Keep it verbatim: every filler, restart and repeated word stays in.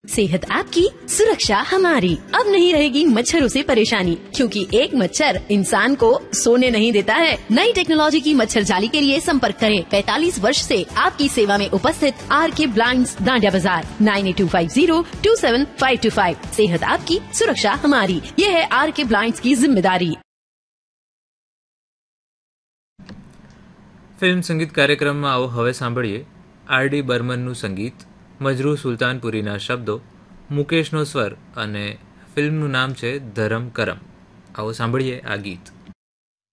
सेहत आपकी, सुरक्षा हमारी। अब नहीं रहेगी मच्छरों से परेशानी, क्योंकि एक मच्छर इंसान को सोने नहीं देता है। नई टेक्नोलॉजी की मच्छर जाली के लिए संपर्क करें पैंतालीस वर्ष से आपकी सेवा में उपस्थित आर के ब्लाइंड्स, दांडिया बाजार, nine eight to five zero to seven five to five. सेहत आपकी, सुरक्षा हमारी, ये है आर के ब्लाइंड्स की जिम्मेदारी। ફિલ્મ સંગીત કાર્યક્રમમાં આવો હવે સાંભળીએ આર ડી બર્મનનું સંગીત, મજરૂ સુલતાનપુરીના શબ્દો, મુકેશનો સ્વર અને ફિલ્મનું નામ છે ધરમ કરમ. આવો સાંભળીએ આ ગીત.